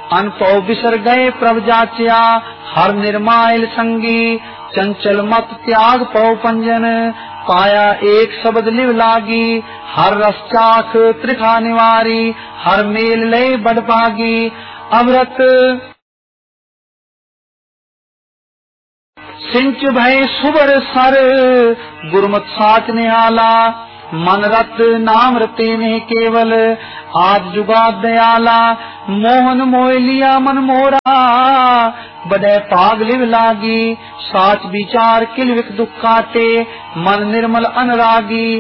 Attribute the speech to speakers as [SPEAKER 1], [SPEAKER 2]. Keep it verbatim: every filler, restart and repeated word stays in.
[SPEAKER 1] अनपौ बिसर गए प्रभ जाच्या, हर निर्माइल संगी, चंचल मत त्याग पौ पंजन, पाया एक शब्द लिव लागी, हर रस चाख त्रिखा निवारी, हर मेल लय बड़ पागी। अमृत सिंच भय सुबर सर, गुरुमत साच निहाला, मन रत नाम रते ने केवल, आज जुगा दयाला, मोहन मोह लिया मन मोरा, बड़े पाग लिव लागी, साच विचार किल विक दुख काटे, मन निर्मल अनुरागी।